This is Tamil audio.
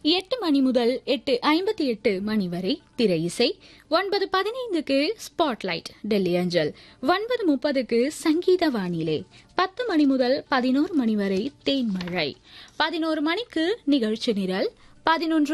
8 மணி முதல் 8:58 மணி வரை திரை இசை. 9:15க்கு ஸ்பாட்லைட் டெல்லி அஞ்சல். 9:30க்கு சங்கீத வானிலை. 10 மணி முதல் 11 மணி வரை தேன்மழை. 11 மணிக்கு நிகழ்ச்சி நிரல். 11